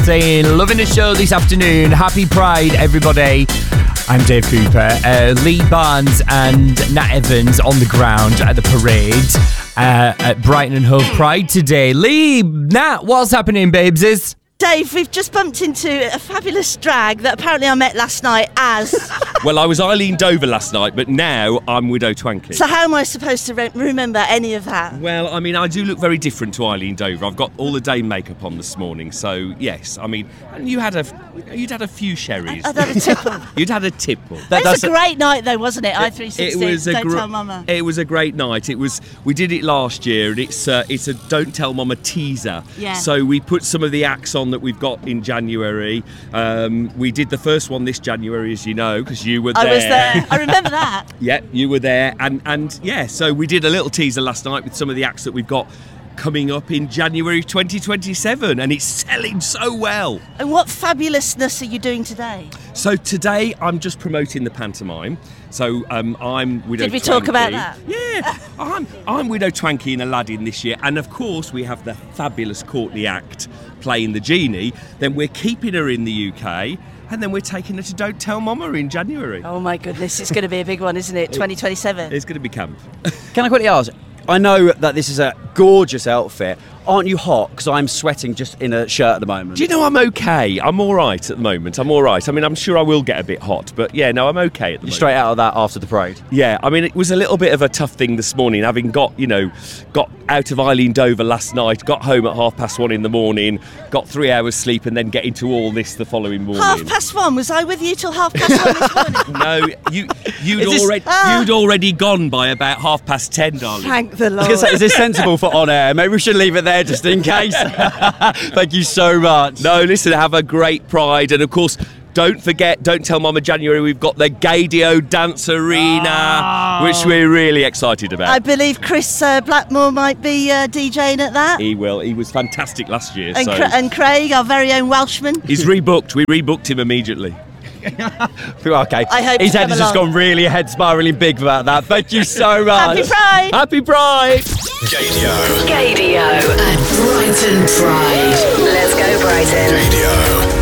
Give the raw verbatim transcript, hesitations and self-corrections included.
saying, loving the show this afternoon. Happy Pride, everybody. I'm Dave Cooper. Uh, Lee Barnes and Nat Evans on the ground at the parade uh, at Brighton and Hove Pride today. Lee, Nat, what's happening, babeses? Dave, we've just bumped into a fabulous drag that apparently I met last night as... Well, I was Eileen Dover last night, but now I'm Widow Twankey. So how am I supposed to re- remember any of that? Well, I mean, I do look very different to Eileen Dover. I've got all the day makeup on this morning, so yes. I mean, and you had a, you'd had a few sherries. I'd had a tipple. You'd had a tipple. That, was a great a, night, though, wasn't it? I three sixty. It was a Don't gr- Tell Mama. It was a great night. It was. We did it last year, and it's uh, it's a Don't Tell Mama teaser. Yeah. So we put some of the acts on that we've got in January. Um, we did the first one this January, as you know, because you were there. I was there. I remember that. Yeah, you were there, and and yeah, so we did a little teaser last night with some of the acts that we've got coming up in January twenty twenty-seven, and it's selling so well. And what fabulousness are you doing today? So today I'm just promoting the pantomime. So um, I'm Widow Did we Twankey. talk about that? Yeah, I'm I'm Widow Twankey in Aladdin this year, and of course we have the fabulous Courtney Act playing the genie. Then we're keeping her in the U K. And then we're taking her to Don't Tell Mama in January. Oh my goodness, it's going to be a big one, isn't it? twenty twenty-seven. It's going to be camp. Can I quickly ask? I know that this is a gorgeous outfit. Aren't you hot? Because I'm sweating just in a shirt at the moment. Do you know I'm okay? I'm all right at the moment. I'm all right. I mean, I'm sure I will get a bit hot, but yeah, no, I'm okay at the You're moment. straight out of that after the parade? Yeah, I mean, it was a little bit of a tough thing this morning, having got, you know, got out of Eileen Dover last night, got home at half past one in the morning, got three hours sleep, and then get into all this the following morning. Half past one? Was I with you till half past one this morning? No, you, you'd, this- already, Ah. you'd already gone by about half past ten, darling. Thank the I was Lord. going to say, is this sensible for on air? Maybe we should leave it there just in case. Thank you so much. No, listen, have a great Pride, and of course, don't forget, Don't Tell Mama January, we've got the Gaydio Dance Arena, Oh. which we're really excited about. I believe Chris uh, Blackmore might be uh, DJing at that. He will. He was fantastic last year. And, so Cra- and Craig, our very own Welshman. he's rebooked. We rebooked him immediately. Okay. I hope his to head come has just along. gone really ahead spiraling big about that. Thank you so much. Happy Pride! Happy Pride! Gaydio. Gaydio at Brighton Pride. Let's go, Brighton. Gaydio.